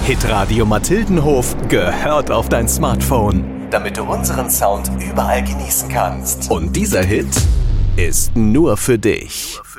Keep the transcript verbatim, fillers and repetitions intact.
Hitradio Mathildenhof gehört auf dein Smartphone, damit du unseren Sound überall genießen kannst. Und dieser Hit ist nur für dich.